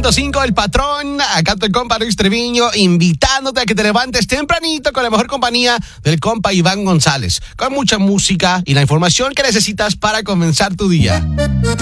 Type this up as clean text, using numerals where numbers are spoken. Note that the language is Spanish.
100.5 El Patrón, acá tu compa Luis Treviño, invitándote a que te levantes tempranito con la mejor compañía del compa Iván González, con mucha música y la información que necesitas para comenzar tu día.